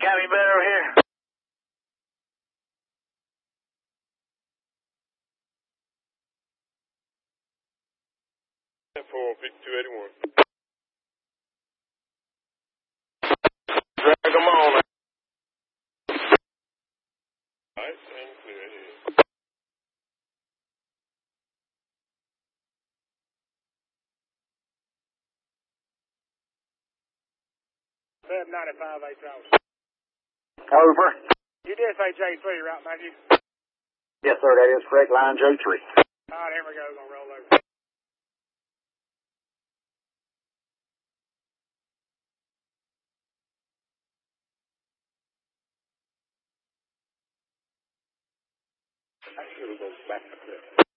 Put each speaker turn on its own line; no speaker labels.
got me better here?
45281.
Drag them on.
Nice and clear here.
795, 8,000.
Over.
You did say J3, right, Matthew?
Yes, sir, that is correct. Line J3.
All right, here we go. Gonna roll over.
I should have gone back a bit.